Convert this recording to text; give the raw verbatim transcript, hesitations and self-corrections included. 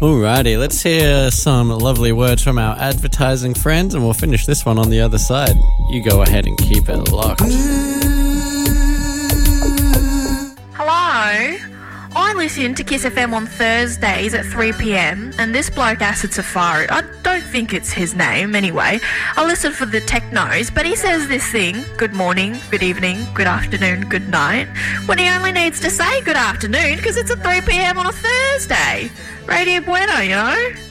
Alrighty, let's hear some lovely words from our advertising friends and we'll finish this one on the other side. You go ahead and keep it locked. Hello? I listen to Kiss F M on Thursdays at three p m and this bloke Acid Safari, I don't think it's his name anyway, I listen for the technos, but he says this thing, good morning, good evening, good afternoon, good night, when he only needs to say good afternoon because it's at three p m on a Thursday. Radio Bueno, you know?